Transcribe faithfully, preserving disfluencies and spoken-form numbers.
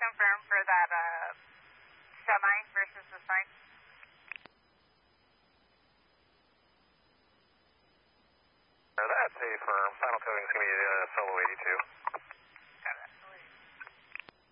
confirm for that uh, semi versus the sign? That's a firm. Final coding is going to be uh, Solo eighty-two.